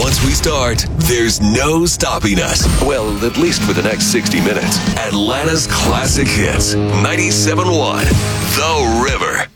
Once we start, there's no stopping us. Well, at least for the next 60 minutes. Atlanta's classic hits. 97.1 The River.